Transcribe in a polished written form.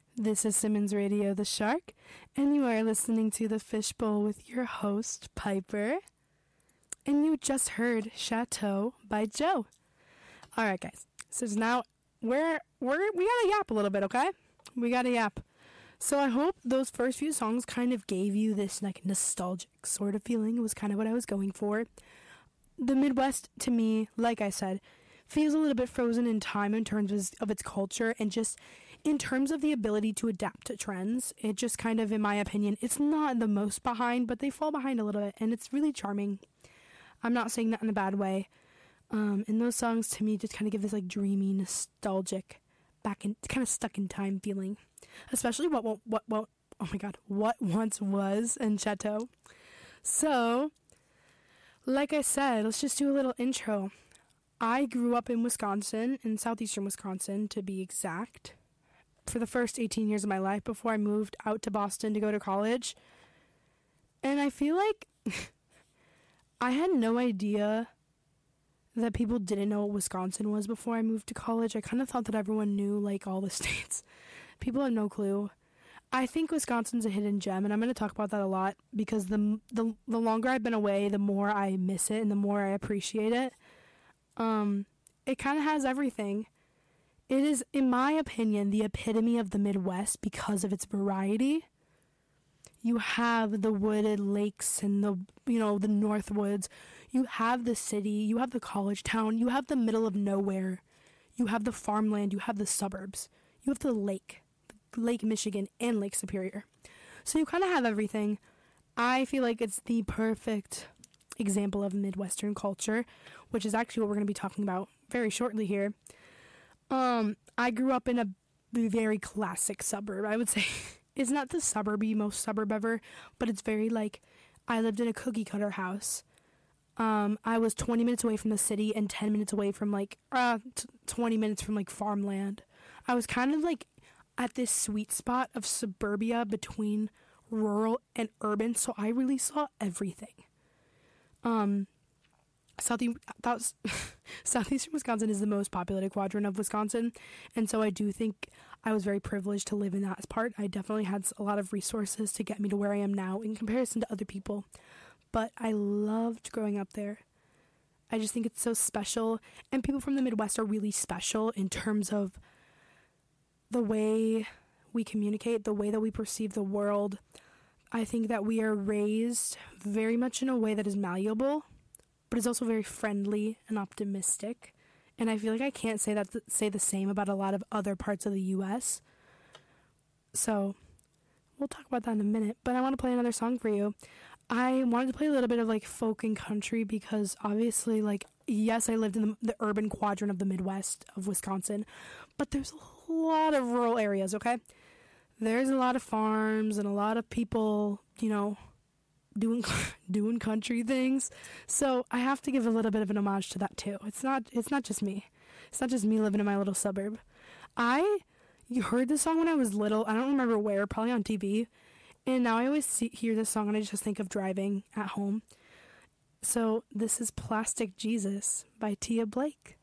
This is Simmons Radio the Shark, and you are listening to The Fishbowl with your host, Piper. And you just heard Chateau by Joe. Alright, guys. So now we gotta yap a little bit, okay? We gotta yap. So I hope those first few songs kind of gave you this like nostalgic sort of feeling. It was kind of what I was going for. The Midwest, to me, like I said, feels a little bit frozen in time in terms of its culture and just in terms of the ability to adapt to trends. It just kind of, in my opinion, it's not the most behind, but they fall behind a little bit, and it's really charming. I'm not saying that in a bad way. And those songs, to me, just kind of give this like dreamy, nostalgic, back in, kind of stuck in time feeling. Especially what once was in Chateau. So, like I said, let's just do a little intro. I grew up in Wisconsin, in southeastern Wisconsin, to be exact, for the first 18 years of my life before I moved out to Boston to go to college. And I feel like I had no idea that people didn't know what Wisconsin was before I moved to college. I kind of thought that everyone knew, like, all the states. People have no clue. I think Wisconsin's a hidden gem, and I'm going to talk about that a lot because the longer I've been away, the more I miss it and the more I appreciate it. It kind of has everything. It is, in my opinion, the epitome of the Midwest because of its variety. You have the wooded lakes and the North Woods. You have the city. You have the college town. You have the middle of nowhere. You have the farmland. You have the suburbs. You have the Lake Michigan and Lake Superior. So you kind of have everything. I feel like it's the perfect example of Midwestern culture, which is actually what we're going to be talking about very shortly here. I grew up in a very classic suburb. I would say it's not the most suburb ever, but it's very like, I lived in a cookie cutter house. I was 20 minutes away from the city and 10 minutes away from 20 minutes from like farmland. I was kind of like at this sweet spot of suburbia between rural and urban, so I really saw everything. Southeastern Wisconsin is the most populated quadrant of Wisconsin, and so I do think I was very privileged to live in that part. I definitely had a lot of resources to get me to where I am now in comparison to other people, but I loved growing up there. I just think it's so special, and people from the Midwest are really special in terms of the way we communicate, the way that we perceive the world. I think that we are raised very much in a way that is malleable, but is also very friendly and optimistic. And I feel like I can't say the same about a lot of other parts of the U.S. So we'll talk about that in a minute, but I want to play another song for you. I wanted to play a little bit of like folk and country because obviously, like, yes, I lived in the urban quadrant of the Midwest of Wisconsin, but there's a lot of rural areas, okay? There's a lot of farms and a lot of people, doing country things. So I have to give a little bit of an homage to that too. It's not just me. It's not just me living in my little suburb. You heard this song when I was little. I don't remember where, probably on TV. And now I always hear this song and I just think of driving at home. So this is Plastic Jesus by Tia Blake.